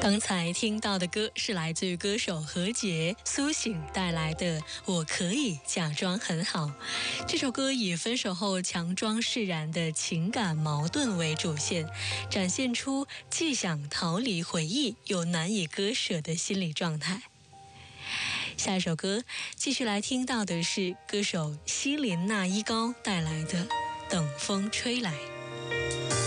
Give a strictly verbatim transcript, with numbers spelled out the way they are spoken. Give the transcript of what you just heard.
刚才听到的歌是来自于歌手何洁、苏醒带来的《我可以假装很好》。这首歌以分手后强装释然的情感矛盾为主线，展现出既想逃离回忆又难以割舍的心理状态。下一首歌继续来听到的是歌手希林娜依高带来的《等风吹来》。